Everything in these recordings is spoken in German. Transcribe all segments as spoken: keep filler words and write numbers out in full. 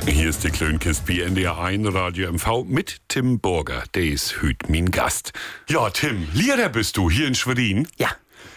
Hier ist die Klönkist bei N D R eins Radio M V mit Tim Burger. Der ist heute mein Gast. Ja, Tim, Lehrer bist du hier in Schwerin? Ja.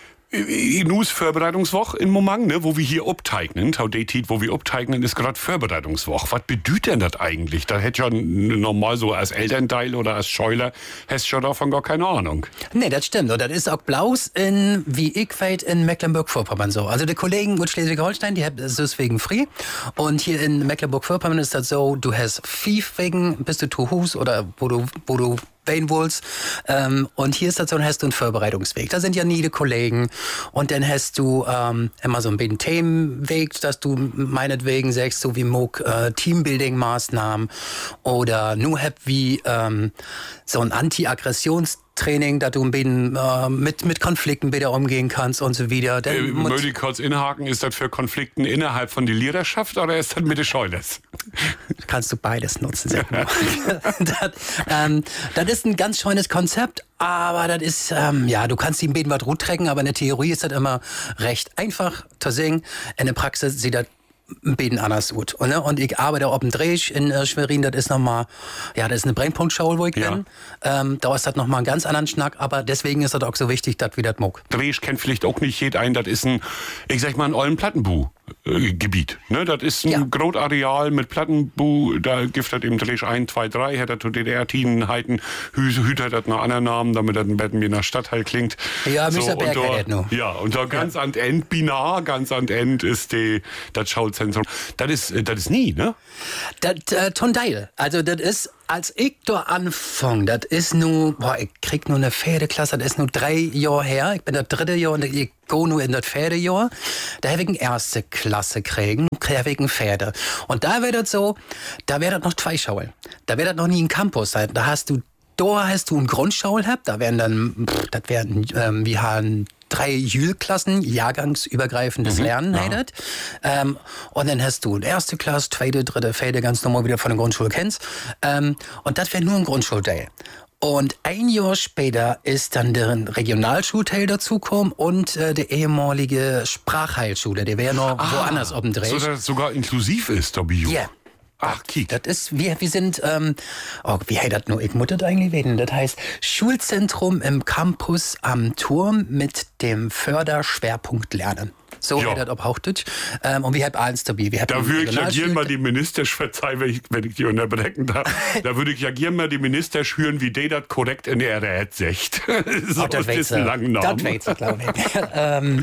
Nus Vorbereitungswoche in Momang, ne, wo wir hier obteignen. Tau de Tiet, wo wir obteignen, ist gerade Vorbereitungswoche. Was bedeutet denn das eigentlich? Da hätte ja normal so als Elternteil oder als Scheuler, hast schon davon gar keine Ahnung. Nee, das stimmt. Und das ist auch Blaus in, wie ich weiß, in Mecklenburg-Vorpommern so. Also die Kollegen in Schleswig-Holstein, die haben deswegen frei. Und hier in Mecklenburg-Vorpommern ist das so, du hast fünf Wegen, bist du zu Hus oder wo du, wo du Wales. Ähm, und hier ist das so, dann hast du einen Vorbereitungsweg. Da sind ja nie die Kollegen. Und dann hast du ähm, immer so ein bisschen Themenweg, dass du meinetwegen sagst, so wie Moog äh, Teambuilding-Maßnahmen oder nur hab wie ähm, so ein Anti-Aggressions- Training, dass du ein bisschen äh, mit, mit Konflikten wieder umgehen kannst und so wieder. Äh, Möchte ich kurz inhaken, ist das für Konflikten innerhalb von der Leaderschaft oder ist das mit den Scheulers? Kannst du beides nutzen. das, ähm, das ist ein ganz schönes Konzept, aber das ist, ähm, ja, du kannst ihm ein bisschen was gut trecken, aber in der Theorie ist das immer recht einfach zu singen. In der Praxis sieht das ein bisschen anders gut. Und, ne? Und ich arbeite auch im Dreh in äh, Schwerin, das ist nochmal, ja, das ist eine Brennpunktschau, wo ich ja. bin. Ähm, da ist das nochmal einen ganz anderen Schnack, aber deswegen ist das auch so wichtig, dass wir das mögen. Dreh kennt vielleicht auch nicht jeder ein, das ist ein, ich sag mal, ein ollen Plattenbu. Gebiet. Ne? Das ist ein ja. Großareal mit Plattenbu, da gibt es im Dreh eins, zwei, drei, hat er zu D D R-Tinen heiten, hütet das noch anderen Namen, damit das ein bisschen wie nach Stadtteil klingt. Ja, so, Berg und da, ja, und da ganz ja. an End, binar, ganz an End ist die, das Schauzentrum. Das ist, das ist nie, ne? Das, äh, Tondeil. Also, das ist, als ich da anfange, das ist nur, boah, ich krieg nur eine Pferdeklasse, das ist nur drei Jahre her, ich bin das dritte Jahr und ich gehe nur in das Pferdejahr. Da habe ich eine erste Klasse kriegen, kriege ich ein Pferde. Und da wäre das so, da wäre das noch zwei Schauen. Da wäre das noch nie ein Campus sein. Da hast du, da hast du einen Grundschaul gehabt, da wären dann, pff, das wären, ähm, wir haben drei Jühlklassen, jahrgangsübergreifendes mhm, Lernen ja. heidet. Ähm, und dann hast du erste Klasse, zweite, dritte, vierte, ganz normal wieder von der Grundschule kennst. Ähm, und das wäre nur ein Grundschulteil. Und ein Jahr später ist dann der Regionalschulteil dazugekommen und äh, der ehemalige Sprachheilschule, der wäre noch ah, woanders auf dem Dreh. So, dass es sogar inklusiv ist, der Bio. Ja. Yeah. Ach, kiek. Das ist, wir, wir sind, ähm, oh, wie heißt das nur? Ich muss das eigentlich reden. Das heißt Schulzentrum im Campus am Turm mit dem Förderschwerpunkt Lernen. So ja. hat das auf Hochdeutsch. Ähm, und wir haben eins dabei. Wir da würde ich ja gerne mal die Minister, verzeih, wenn ich, wenn ich die unterbrechen darf, da würde ich ja gerne mal die Minister schüren, wie die das korrekt in der Rät sagt. So, oh, das ist ein langer Name. Das weiß ich, glaube ich. ähm,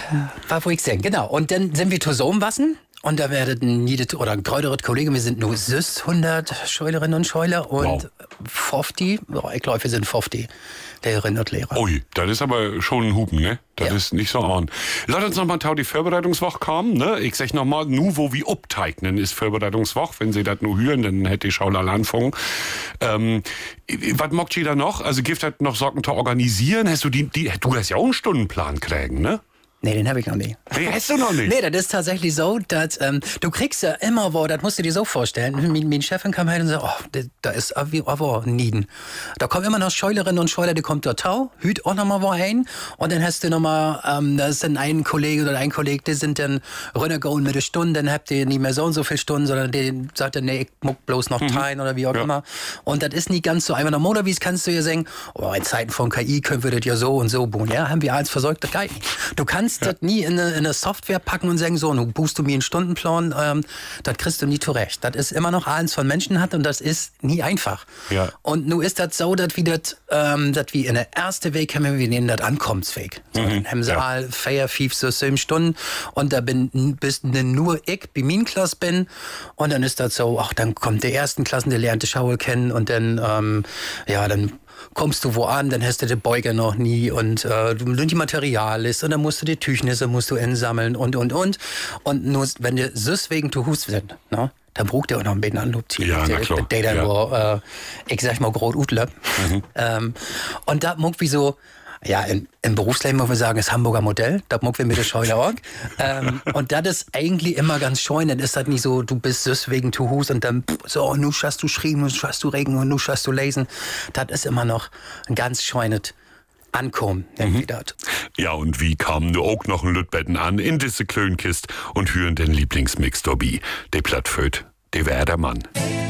was wollte ich sagen? Genau. Und dann sind wir zusammenwassen. Und da werden jedes oder ein größeres Kollege, wir sind nur süß hundert Scheulerinnen und Scheuler und wow. fünfzig, oh, ich glaube, wir sind fünfzig Lehrerinnen und Lehrer. Ui, das ist aber schon ein Hupen, ne? Das ja. ist nicht so an. Lass uns nochmal die Vorbereitungswoche kommen, ne? Ich sag nochmal, nur wo wir obteignen ist Vorbereitungswoche. Wenn Sie das nur hören, dann hätte die Schauler anfangen. Ähm, was mockt ihr da noch? Also gibt das noch Sorgen zu organisieren? Hast du die, die, du hast ja auch einen Stundenplan kriegen, ne? Nee, den habe ich noch nicht. Nee, hast du noch nicht? Nee, das ist tatsächlich so, dass ähm, du kriegst ja immer wo, das musst du dir so vorstellen. Mein, mein Chefin kam her und sagt, oh, da ist aber Nieden. Da kommen immer noch Scheulerinnen und Scheuler, die kommt dort tau, hüt auch noch mal wo ein und dann hast du noch mal, ähm, da ist dann ein Kollege oder ein Kollege, die sind dann runtergegangen mit der Stunde, dann habt ihr nicht mehr so und so viele Stunden, sondern die sagt dann, nee, ich muck bloß noch mhm. teilen oder wie auch ja. immer. Und das ist nicht ganz so einfach. Normalerweise kannst du ja sagen, oh, in Zeiten von K I können wir das ja so und so bauen. Ja, haben wir eins versorgt, das geht nicht. Du kannst ja. das nie in eine, in eine Software packen und sagen, so, nun buchst du mir einen Stundenplan, ähm, das kriegst du nie zurecht. Das ist immer noch eins von Menschen hat und das ist nie einfach. Ja. Und nun ist das so, dass wir das, ähm, dass wir in der ersten Weg haben, wir nennen das Ankommensweg. So, mhm. dann haben sie ja. all vier, fünf, so sieben Stunden und da bin bist nur ich, bei meiner Klasse bin und dann ist das so, ach, dann kommt der ersten Klassen, der lernt die Schaul kennen und dann, ähm, ja, dann kommst du wo an, dann hast du den Beuger noch nie und äh, du die Material ist und dann musst du die Tüchnisse musst du einsammeln und und und und nur wenn du süß wegen zu Hus sind, ne? Dann braucht der auch noch ein bisschen Anlob. Ja, na klar. Der dann ja. wo, äh, ich sag mal, groß Utle. Mhm. ähm, und da muck wie so, ja, in, im Berufsleben muss man sagen, das Hamburger Modell, da muck wir mit der Scheule auch. ähm, und das ist eigentlich immer ganz schön, dann ist das nicht so, du bist deswegen zu Hus und dann so, nu schaust du schreiben, nu schaust du regen und nu schaust du lesen. Das ist immer noch ein ganz schönes Ankommen. Mhm. Ja, und wie kamen du auch noch ein Lütbetten an in diese Klönkist und hören den Lieblingsmix dabei, der Plattföt der Werdermann.